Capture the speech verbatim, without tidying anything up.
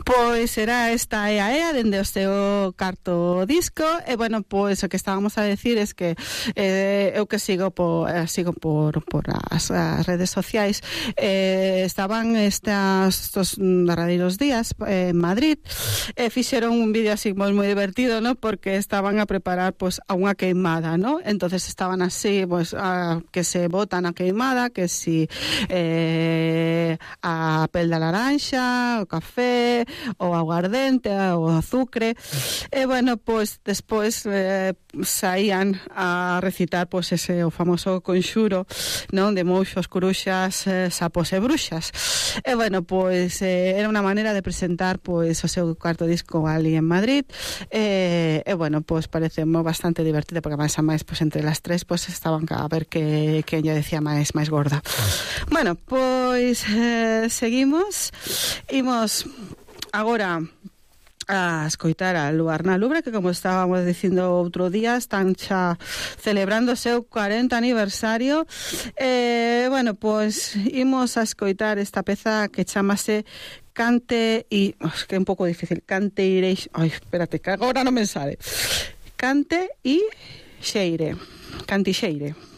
Pois era esta Ea Ea dende o seu carto disco. E bueno, pois o que estábamos a decir es que eh, eu que sigo por, eh, sigo por, por as, as redes sociais, eh, estaban estas, estos derradeiros días eh, en Madrid, e eh, fixeron un vídeo así moi moi divertido, ¿no? Porque estaban a preparar pues a unha queimada, ¿no? Entonces estaban así, pues a, que se botan a queimada, que si eh, a pel da laranxa, o café, o aguardente, o azucre. E bueno, pois despois eh, saían a recitar pois ese o famoso conxuro, non, de mouxos, coruxas, eh, sapos e bruxas. E bueno, pois eh, era unha maneira de presentar pois o seu cuarto disco ali en Madrid. E, e bueno, pois pareceme bastante divertido, porque máis a máis pois entre las tres pois estaban a ver que que ella decía máis máis gorda. Bueno, pois eh, seguimos. Imos agora a escoitar a Luarna Lubre, que como estábamos dicindo outro día, están xa celebrando o seu cuarenta aniversario. Eh, bueno, pois imos a escoitar esta peza que chamase Cante e... Oh, que é un pouco difícil. Cante e... Ai, espérate, que agora non me sale. Cante e xeire. Cantixeire.